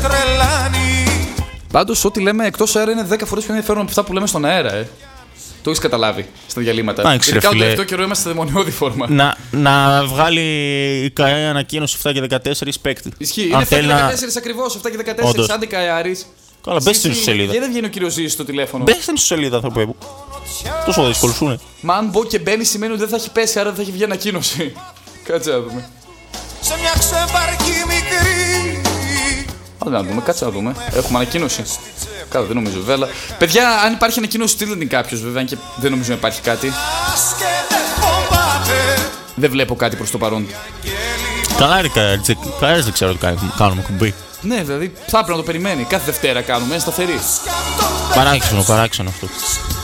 Πάντως, ό,τι λέμε εκτός αέρα είναι 10 φορές πιο ενδιαφέρον από αυτά που λέμε στον αέρα, Το έχεις καταλάβει στα διαλύματα. Ειδικά το τελευταίο καιρό είμαστε σε δαιμονιώδη φόρμα. Να βγάλει η ΚΑΕ ανακοίνωση 7 και 14 παίκτη. Ισχύει. Είναι 7 και 14 ακριβώς. 7 και 14. Άντε ΚΑΕΑΡης. Καλά, μπες στην ιστοσελίδα. Γιατί δεν βγαίνει ο κύριος Ζήσης στο τηλέφωνο. Μπες στην ιστοσελίδα, ανθρωπέ. Τόσο δύσκολο σου είναι. Μα αν μπω και μπαίνει σημαίνει ότι δεν θα έχει πέσει, άρα δεν θα έχει βγει ανακοίνωση. Κάτσε να δούμε. Σε μια ξεπαρκή μικρή. Άντε να δούμε, κάτσε να δούμε. Έχουμε ανακοίνωση. Καλά, δεν νομίζω βέβαια. Παιδιά, αν υπάρχει ανακοίνωση, στείλτε την κάποιος βέβαια, αν και δεν νομίζω να υπάρχει κάτι. Δεν βλέπω κάτι προς το παρόν. Καλά, ρε ΚΑΕΣ δεν ξέρω τι κάνουμε κουμπί. Ναι, δηλαδή θα πρέπει να το περιμένει. Κάθε Δευτέρα κάνουμε, είναι σταθερή. Παράξενο αυτό.